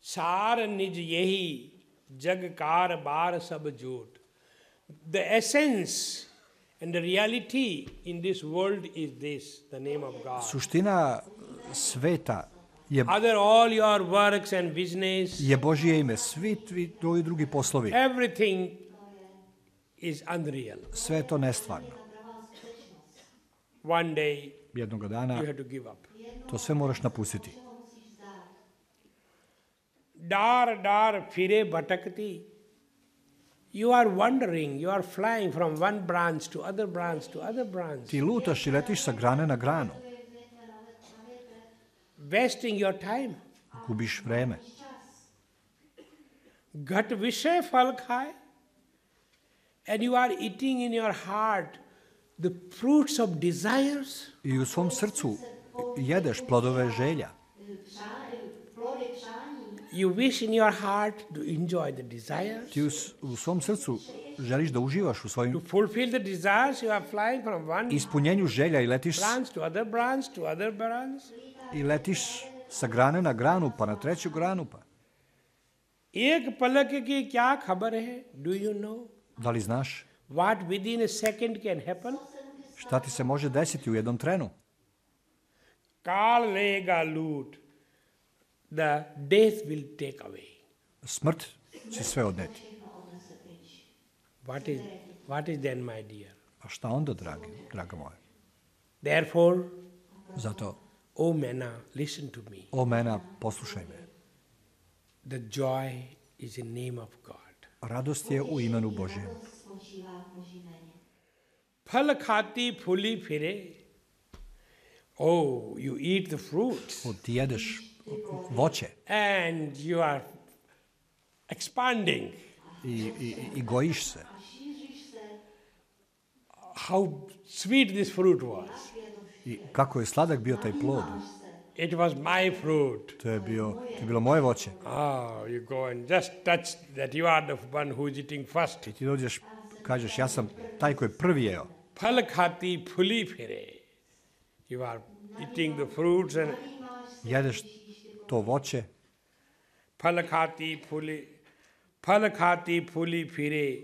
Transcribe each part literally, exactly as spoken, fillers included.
सार निज यही जग कार बार सब जोट. The essence and the reality in this world is this, the name of God. Suština sveta je, Other all your works and business, je Božje ime. Svi tvoji drugi poslovi, everything is unreal. sve je to nestvarno. One day Jednoga dana you have to give up. to sve moraš napustiti. Dar dar fire bhatakti. You are wandering, you are flying from one branch to other branch to other branch. Ti lutaš i letiš sa grane na granu. Wasting your time. Gubiš vreme. Ghat vishay phal khai. And you are eating in your heart the fruits of desires. I u svom srcu jedeš plodove želja. You wish in your heart to enjoy the desires. Ti u, u svom srcu želiš da uživaš u To svojim fulfill the desires, you are flying from one ispunjenju želja i letiš, branch to other branch to other branch. i letiš sa grane na granu, pa na treću granu. Pa. एक पलक की क्या खबर है? Do you know Da li znaš what within a second can happen? šta ti se može desiti u jednom trenu? काल लेगा लूट. The death will take away. Smrt će sve odneti. What is, what is then, my dear? A šta onda, dragi, draga moja? Therefore, Zato, O Mena, listen to me. o mena, poslušaj me. The joy is in name of God. Radost je u imenu Božjem. फल खाती फूली फिरे. Oh, you eat the fruits. O, ti jedeš voće And you are expanding. i, i, i gojiš se. How sweet this fruit was. I kako je sladak bio taj plod. It was my fruit. To je, bio, to je bilo moje voće. Oh, you go and just touch that you are the one who is eating first. I ti dođeš, kažeš, ja sam taj koji je prvi jeo. फल खाती फूली फिरे. You are eating the fruits and Jedeš to voće, फल खाती फूली फल खाती फूली फिरे.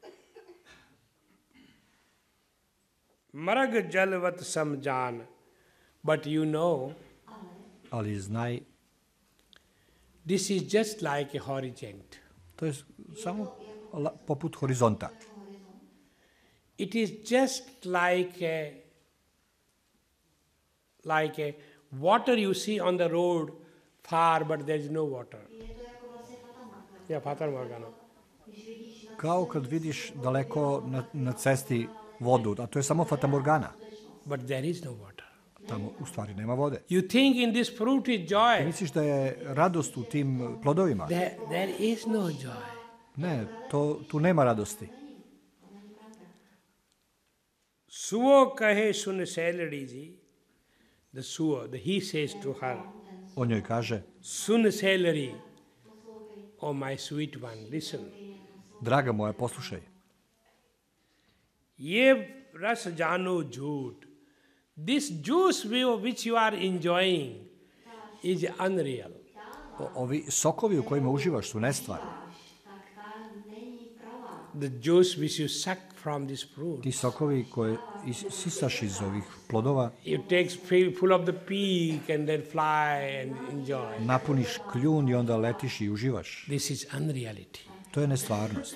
मरग जलवत समजान. But you know, ali znaj, this is just like a horizont. to je samo la- poput horizonta. It is just like a, like a water you see on the road far, but there is no water. Yeah, Fatar Morgana. Kao kad vidiš daleko na, na cesti vodu, a to je samo fatamorgana. But there is no water. Tamo u stvari nema vode. You think in this fruit is Ti joy. misliš da je radost u tim plodovima? There, there is no joy. Ne, to, tu nema radosti. Suo kahe sun salary ji. The suo, the he says to her, On njoj kaže, sun salary. Oh my sweet one, listen. draga moja, poslušaj. Ye ras jano jhoot. This juice which you are enjoying is unreal. O, ovi sokovi u kojima uživaš su nestvarni. The juice which you suck from this fruit. Ti sokovi koje is- sisaš iz ovih plodova, You take fill full of the peak and then fly and enjoy. napuniš kljun i onda letiš i uživaš. This is unreality. To je nestvarnost.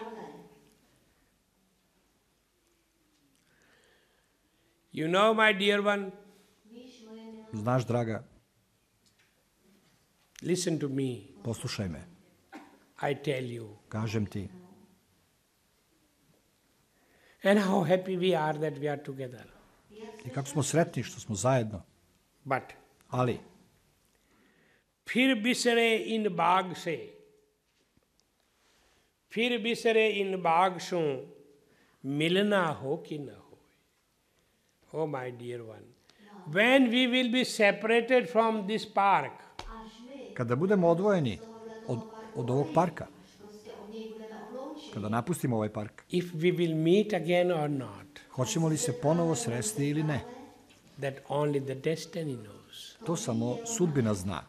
You know, my dear one, Znaš, draga, listen to me. poslušaj me. I tell you. Kažem ti, And how happy we are that we are together. i kako smo sretni što smo zajedno. But Ali, फिर बिसरे इन बाग से फिर बिसरे इन बाग सो मिलना हो कि न हो. Oh my dear one, when we will be separated from this park, kada budemo odvojeni od, od ovog parka, kada napustimo ovaj park, if we will meet again or not, hoćemo li se ponovo sresti ili ne? that only the destiny knows. To samo sudbina zna.